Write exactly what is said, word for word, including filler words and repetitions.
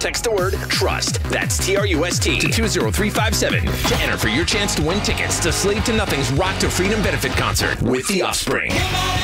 Text the word TRUST. That's T R U S T to two zero three five seven to enter for your chance to win tickets to Slave to Nothing's Rock to Freedom benefit concert with The Offspring.